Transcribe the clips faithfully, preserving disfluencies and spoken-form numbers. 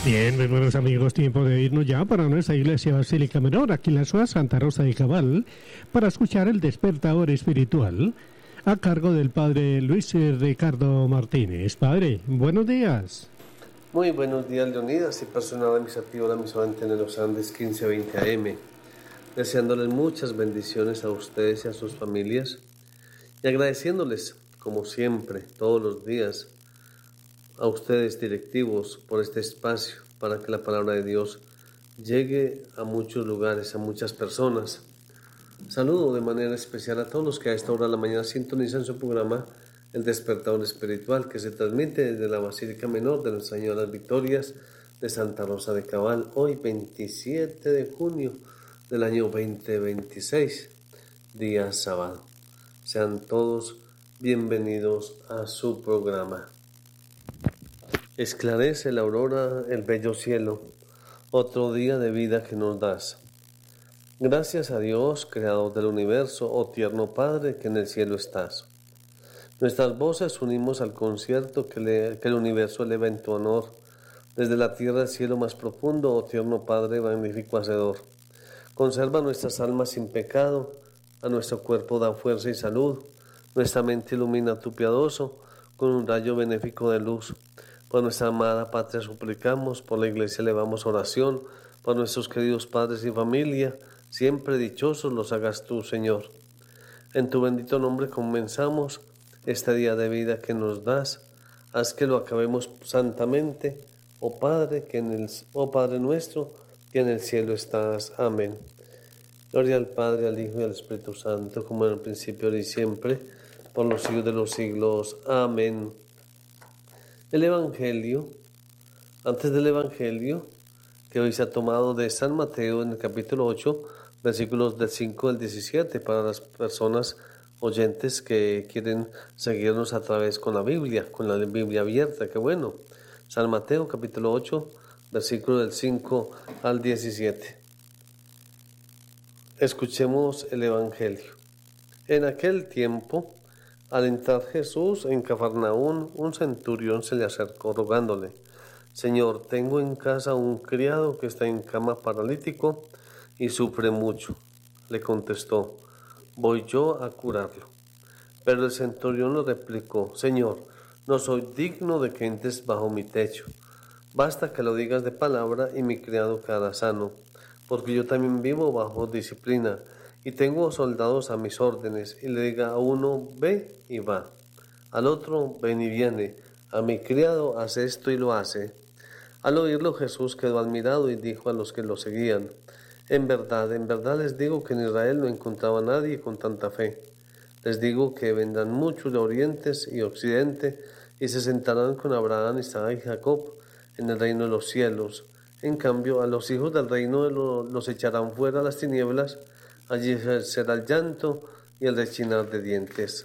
Bien, mis buenos amigos, tiempo de irnos ya para nuestra iglesia Basílica Menor, aquí en la ciudad Santa Rosa de Cabal, para escuchar el despertador espiritual a cargo del Padre Luis Ricardo Martínez. Padre, buenos días. Muy buenos días, Leonidas y personal administrativo de la emisora Antena de los Andes quince veinte A M. Deseándoles muchas bendiciones a ustedes y a sus familias y agradeciéndoles, como siempre, todos los días, a ustedes directivos por este espacio para que la palabra de Dios llegue a muchos lugares, a muchas personas. Saludo de manera especial a todos los que a esta hora de la mañana sintonizan su programa El Despertador Espiritual, que se transmite desde la Basílica Menor de Nuestra Señora de las Victorias de Santa Rosa de Cabal, hoy veintisiete de junio del año veinte veintiséis, día sábado. Sean todos bienvenidos a su programa. Esclarece la aurora el bello cielo, otro día de vida que nos das. Gracias a Dios, creador del universo, oh tierno Padre que en el cielo estás. Nuestras voces unimos al concierto que, le, que el universo eleva en tu honor, desde la tierra al cielo más profundo, oh tierno Padre magnífico hacedor. Conserva nuestras almas sin pecado, a nuestro cuerpo da fuerza y salud, nuestra mente ilumina tu piadoso, con un rayo benéfico de luz. Por nuestra amada patria suplicamos, por la iglesia elevamos oración, por nuestros queridos padres y familia, siempre dichosos los hagas tú, Señor. En tu bendito nombre comenzamos este día de vida que nos das, haz que lo acabemos santamente, oh Padre, que en el, oh Padre nuestro, que en el cielo estás. Amén. Gloria al Padre, al Hijo y al Espíritu Santo, como en el principio, ahora y siempre, por los siglos de los siglos. Amén. El Evangelio, antes del Evangelio, que hoy se ha tomado de San Mateo en el capítulo ocho, versículos del cinco al diecisiete, para las personas oyentes que quieren seguirnos a través con la Biblia, con la Biblia abierta, qué bueno. San Mateo, capítulo ocho, versículos del cinco al diecisiete. Escuchemos el Evangelio. En aquel tiempo, al entrar Jesús en Cafarnaún, un centurión se le acercó rogándole: Señor, tengo en casa un criado que está en cama paralítico y sufre mucho. Le contestó: voy yo a curarlo. Pero el centurión le replicó: Señor, no soy digno de que entres bajo mi techo. Basta que lo digas de palabra y mi criado quedará sano, porque yo también vivo bajo disciplina y tengo soldados a mis órdenes, y le diga a uno, ve y va, al otro, ven y viene, a mi criado, hace esto y lo hace. Al oírlo Jesús quedó admirado y dijo a los que lo seguían: en verdad, en verdad les digo que en Israel no encontraba a nadie con tanta fe. Les digo que vendrán muchos de oriente y occidente y se sentarán con Abraham, Isaac y Jacob en el reino de los cielos. En cambio, a los hijos del reino los echarán fuera a las tinieblas. Allí será el llanto y el rechinar de dientes.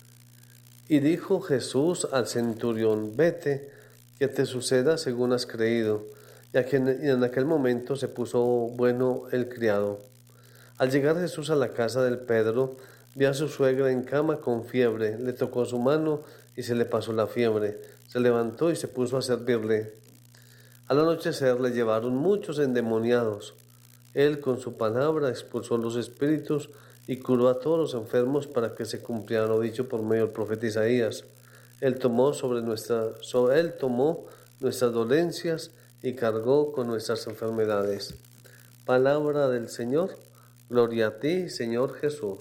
Y dijo Jesús al centurión: vete, que te suceda según has creído. Y en aquel momento se puso bueno el criado. Al llegar Jesús a la casa del Pedro, vio a su suegra en cama con fiebre, le tocó su mano y se le pasó la fiebre. Se levantó y se puso a servirle. Al anochecer le llevaron muchos endemoniados. Él con su palabra expulsó los espíritus y curó a todos los enfermos para que se cumpliera lo dicho por medio del profeta Isaías. Él tomó sobre nuestra, sobre él tomó nuestras dolencias y cargó con nuestras enfermedades. Palabra del Señor. Gloria a ti, Señor Jesús.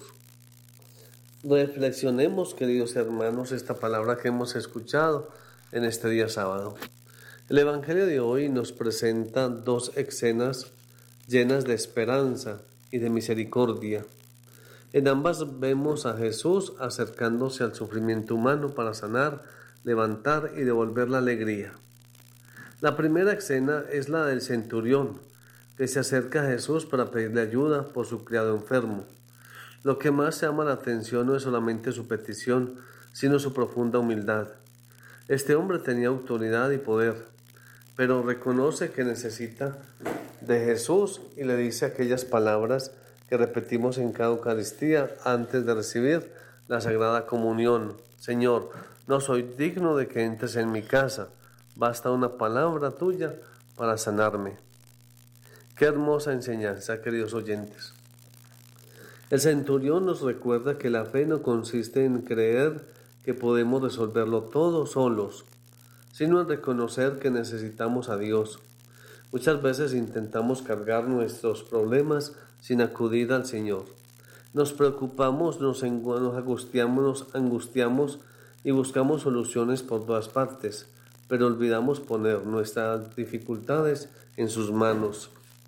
Reflexionemos, queridos hermanos, esta palabra que hemos escuchado en este día sábado. El Evangelio de hoy nos presenta dos escenas llenas de esperanza y de misericordia. En ambas vemos a Jesús acercándose al sufrimiento humano para sanar, levantar y devolver la alegría. La primera escena es la del centurión, que se acerca a Jesús para pedirle ayuda por su criado enfermo. Lo que más llama la atención no es solamente su petición, sino su profunda humildad. Este hombre tenía autoridad y poder, pero reconoce que necesita de Jesús y le dice aquellas palabras que repetimos en cada Eucaristía antes de recibir la Sagrada Comunión. Señor, no soy digno de que entres en mi casa, basta una palabra tuya para sanarme. Qué hermosa enseñanza, queridos oyentes. El centurión nos recuerda que la fe no consiste en creer que podemos resolverlo todo solos, sino en reconocer que necesitamos a Dios. Muchas veces intentamos cargar nuestros problemas sin acudir al Señor. Nos preocupamos, nos, nos angustiamos, nos angustiamos y buscamos soluciones por todas partes, pero olvidamos poner nuestras dificultades en sus manos.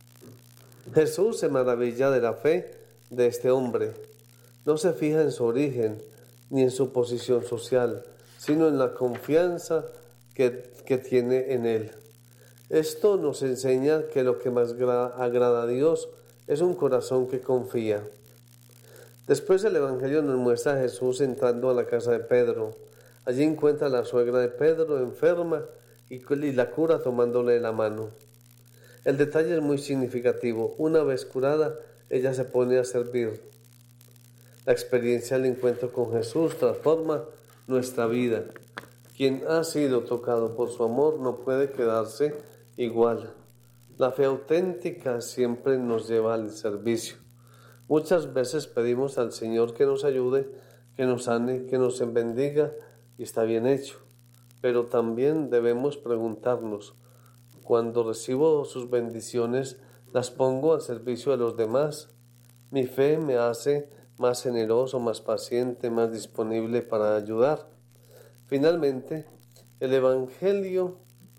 Jesús se maravilla de la fe de este hombre. No se fija en su origen ni en su posición social, sino en la confianza que, que tiene en Él. Esto nos enseña que lo que más agrada a Dios es un corazón que confía. Después el Evangelio nos muestra a Jesús entrando a la casa de Pedro. Allí encuentra a la suegra de Pedro enferma y, y la cura tomándole la mano. El detalle es muy significativo. Una vez curada, ella se pone a servir. La experiencia del encuentro con Jesús transforma nuestra vida. Quien ha sido tocado por su amor no puede quedarse igual. La fe auténtica siempre nos lleva al servicio. Muchas veces pedimos al Señor que nos ayude, que nos sane, que nos bendiga, y está bien hecho. Pero también debemos preguntarnos, cuando recibo sus bendiciones, ¿las pongo al servicio de los demás? Mi fe me hace más generoso, más paciente, más disponible para ayudar. Finalmente, el Evangelio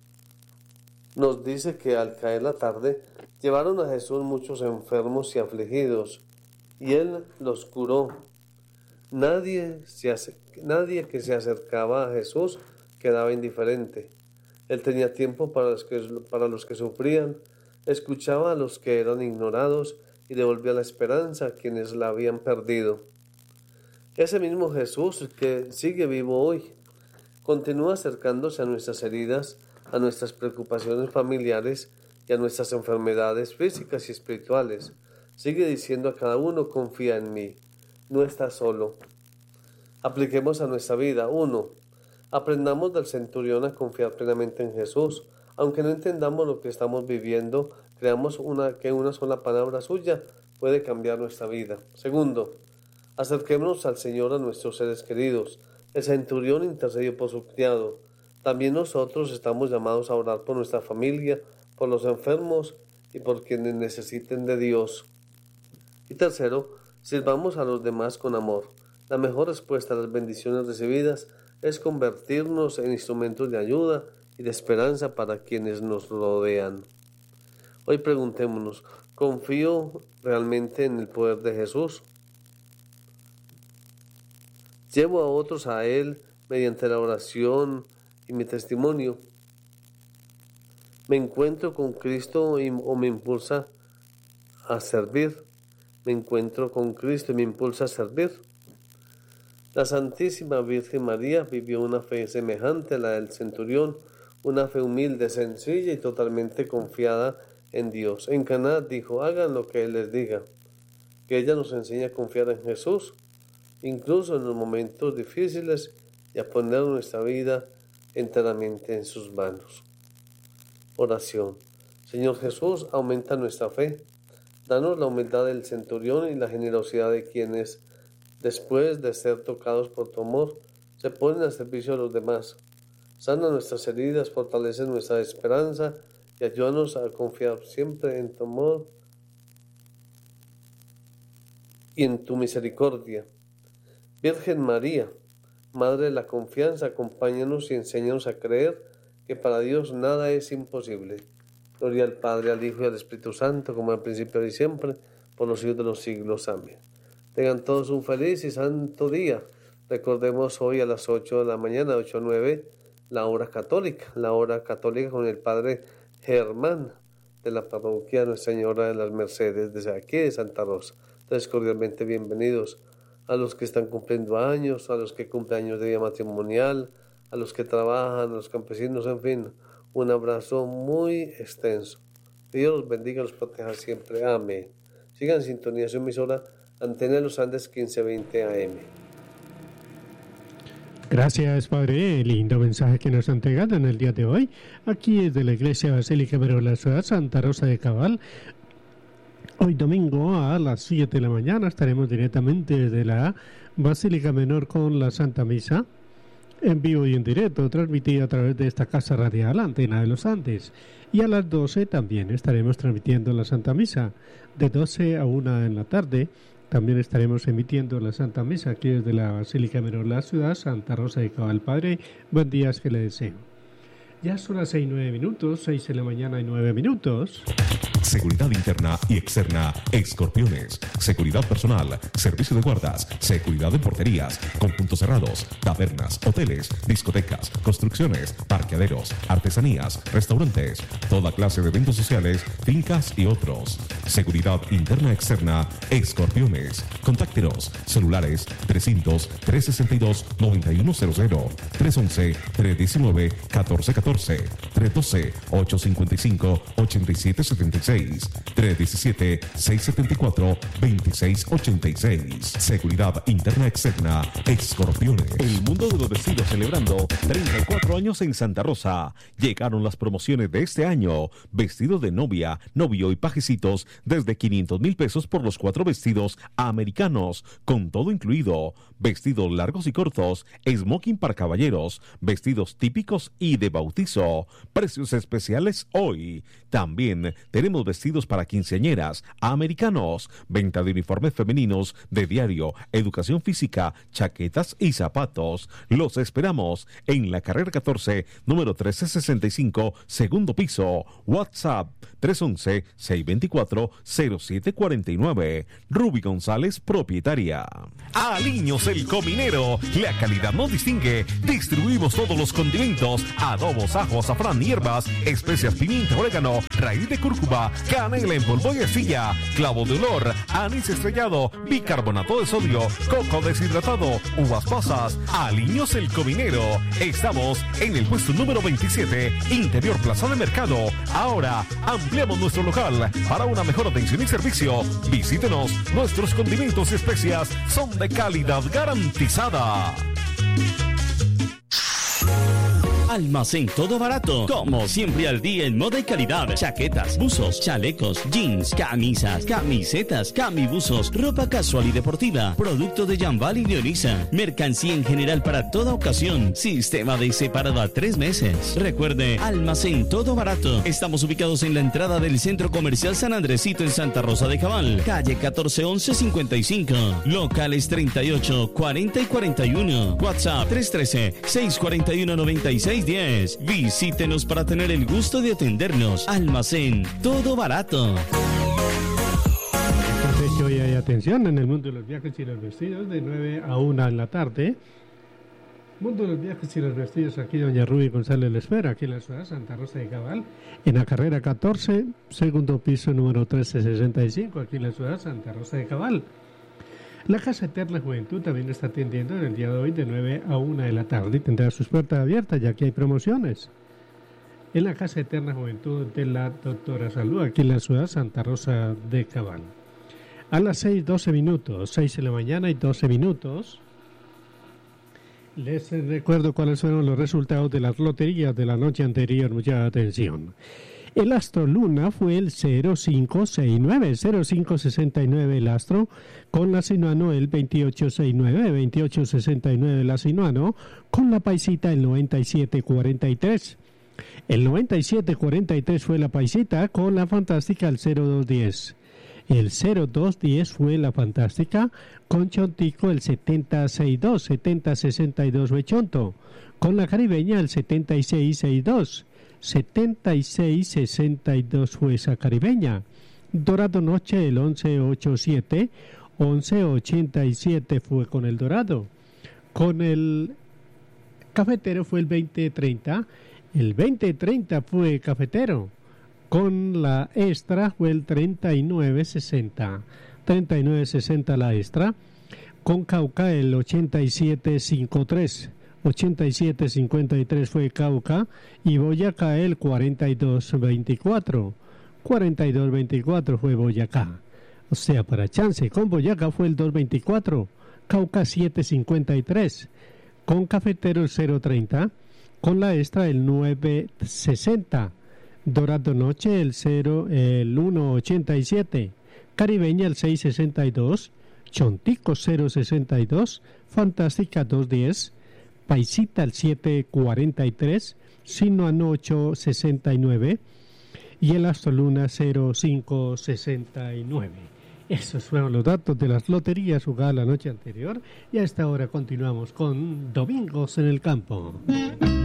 nos dice que al caer la tarde, llevaron a Jesús muchos enfermos y afligidos, y Él los curó. Nadie, se ace- nadie que se acercaba a Jesús quedaba indiferente. Él tenía tiempo para los que, para los que sufrían, escuchaba a los que eran ignorados y devolvía la esperanza a quienes la habían perdido. Ese mismo Jesús que sigue vivo hoy, continúa acercándose a nuestras heridas, a nuestras preocupaciones familiares y a nuestras enfermedades físicas y espirituales. Sigue diciendo a cada uno, confía en mí, no estás solo. Apliquemos a nuestra vida. Uno, aprendamos del centurión a confiar plenamente en Jesús. Aunque no entendamos lo que estamos viviendo, creamos una, que una sola palabra suya puede cambiar nuestra vida. Segundo, acerquémonos al Señor, a nuestros seres queridos. El centurión intercedió por su criado. También nosotros estamos llamados a orar por nuestra familia, por los enfermos y por quienes necesiten de Dios. Y tercero, sirvamos a los demás con amor. La mejor respuesta a las bendiciones recibidas es convertirnos en instrumentos de ayuda y de esperanza para quienes nos rodean. Hoy preguntémonos, ¿confío realmente en el poder de Jesús? ¿Llevo a otros a Él mediante la oración y mi testimonio? ¿Me encuentro con Cristo y, o me impulsa a servir? ¿Me encuentro con Cristo y me impulsa a servir? La Santísima Virgen María vivió una fe semejante a la del centurión, una fe humilde, sencilla y totalmente confiada en Dios. En Caná dijo, hagan lo que Él les diga. Que ella nos enseña a confiar en Jesús, incluso en los momentos difíciles, y a poner nuestra vida enteramente en sus manos. Oración. Señor Jesús, aumenta nuestra fe. Danos la humildad del centurión y la generosidad de quienes, después de ser tocados por tu amor, se ponen al servicio de los demás. Sana nuestras heridas, fortalece nuestra esperanza y ayúdanos a confiar siempre en tu amor y en tu misericordia. Virgen María, Madre de la confianza, acompáñanos y enséñanos a creer que para Dios nada es imposible. Gloria al Padre, al Hijo y al Espíritu Santo, como al principio y siempre, por los siglos de los siglos. Amén. Tengan todos un feliz y santo día. Recordemos hoy a las ocho de la mañana, ocho a nueve, la hora católica, la hora católica con el Padre Germán de la parroquia Nuestra Señora de las Mercedes, desde aquí de Santa Rosa. Entonces, cordialmente bienvenidos a los que están cumpliendo años, a los que cumplen años de vida matrimonial, a los que trabajan, a los campesinos, en fin, un abrazo muy extenso. Que Dios los bendiga y los proteja siempre. Amén. Sigan en sintonía de su emisora Antena de los Andes quince veinte A M. Gracias, Padre. Lindo mensaje que nos han entregado en el día de hoy. Aquí desde la Iglesia Basílica Menor de la ciudad Santa Rosa de Cabal. Hoy domingo a las siete de la mañana estaremos directamente desde la Basílica Menor con la Santa Misa, en vivo y en directo, transmitida a través de esta casa radial, Antena de los Andes. Y a las doce también estaremos transmitiendo la Santa Misa, de doce a una en la tarde. También estaremos emitiendo la Santa Misa aquí desde la Basílica Menor de la ciudad, Santa Rosa de Cabal. Padre, buen día que le deseo. Ya son las seis y nueve minutos, seis de la mañana y nueve minutos. Seguridad interna y externa, Escorpiones. Seguridad personal, servicio de guardas, seguridad en porterías, conjuntos cerrados, tabernas, hoteles, discotecas, construcciones, parqueaderos, artesanías, restaurantes, toda clase de eventos sociales, fincas y otros. Seguridad interna externa, Escorpiones. Contáctenos, celulares trescientos, trescientos sesenta y dos, noventa y uno cero cero, trescientos once, trescientos diecinueve, catorce catorce, trescientos doce, ochocientos cincuenta y cinco, ochenta y siete setenta y seis, trescientos diecisiete, seiscientos setenta y cuatro, veintiséis ochenta y seis. Seguridad interna externa, Escorpiones. El mundo de los vestidos celebrando treinta y cuatro años en Santa Rosa. Llegaron las promociones de este año. Vestidos de novia, novio y pajecitos desde quinientos mil pesos por los cuatro vestidos americanos, con todo incluido. Vestidos largos y cortos, smoking para caballeros, vestidos típicos y de bautizo. Precios especiales hoy. También tenemos vestidos para quinceañeras americanos, venta de uniformes femeninos de diario, educación física, chaquetas y zapatos. Los esperamos en la carrera catorce, número trece sesenta y cinco, segundo piso. WhatsApp tres once, seiscientos veinticuatro, cero siete cuarenta y nueve. Ruby González, propietaria. Aliños el Cominero. La calidad nos distingue. Distribuimos todos los condimentos, adobos, ajo, azafrán, hierbas, especias, pimienta, orégano, raíz de cúrcuma, canela en polvo y arcilla, clavo de olor, anís estrellado, bicarbonato de sodio, coco deshidratado, uvas pasas. Aliños el Cominero. Estamos en el puesto número veintisiete, Interior Plaza de Mercado. Ahora ampliamos nuestro local para una mejor atención y servicio. Visítenos. Nuestros condimentos y especias son de calidad garantizada. Almacén Todo Barato, como siempre al día en moda y calidad. Chaquetas, buzos, chalecos, jeans, camisas, camisetas, camibuzos, ropa casual y deportiva, producto de Jambal y Dionisa, mercancía en general para toda ocasión, sistema de separado a tres meses. Recuerde, Almacén Todo Barato. Estamos ubicados en la entrada del Centro Comercial San Andresito en Santa Rosa de Cabal, calle catorce once cincuenta y cinco, locales treinta y ocho, cuarenta y cuarenta y uno, WhatsApp tres uno tres, seis cuatro uno, nueve seis uno cero. Visítenos para tener el gusto de atendernos. Almacén Todo Barato. Entonces hoy hay atención en el mundo de los viajes y los vestidos de nueve a una en la tarde. Mundo de los viajes y los vestidos, aquí doña Ruby González le espera, aquí en la ciudad Santa Rosa de Cabal, en la carrera catorce, segundo piso número trece sesenta y cinco, aquí en la ciudad Santa Rosa de Cabal. La Casa Eterna Juventud también está atendiendo en el día de hoy de nueve a una de la tarde y tendrá sus puertas abiertas ya que hay promociones. En la Casa Eterna Juventud de la Doctora Salud, aquí en la ciudad Santa Rosa de Cabal. A las seis, doce minutos, seis de la mañana y doce minutos. Les recuerdo cuáles fueron los resultados de las loterías de la noche anterior. Mucha atención. El astro Luna fue el cero cinco seis nueve, cero cinco seis nueve el astro, con la sinuano el veintiocho sesenta y nueve, veintiocho sesenta y nueve la sinuano, con la paisita el noventa y siete cuarenta y tres. El noventa y siete cuarenta y tres fue la paisita, con la fantástica el cero dos diez. El cero dos diez fue la fantástica, con Chontico el setenta sesenta y dos, setenta sesenta y dos fue Chonto, con la caribeña el setenta y seis sesenta y dos. setenta y seis sesenta y dos fue esa caribeña. Dorado Noche el once ochenta y siete, once ochenta y siete fue con el dorado. Con el cafetero fue el veinte treinta, el veinte treinta fue cafetero. Con la extra fue el treinta y nueve sesenta, treinta y nueve sesenta la extra. Con Cauca el ochenta y siete cincuenta y tres. ochenta y siete cincuenta y tres fue Cauca y Boyacá el cuarenta y dos veinticuatro. cuarenta y dos veinticuatro fue Boyacá. O sea, para chance, con Boyacá fue el dos veinticuatro. Cauca siete cincuenta y tres. con Cafetero el cero treinta, con La Extra el nueve sesenta, Dorado Noche el cero, el uno ochenta y siete, Caribeña el seis sesenta y dos, Chontico cero sesenta y dos, Fantástica dos diez, Paisita el siete cuarenta y tres, Sinuan ocho sesenta y nueve y el Astroluna cero cinco sesenta y nueve. Esos fueron los datos de las loterías jugadas la noche anterior y a esta hora continuamos con Domingos en el Campo.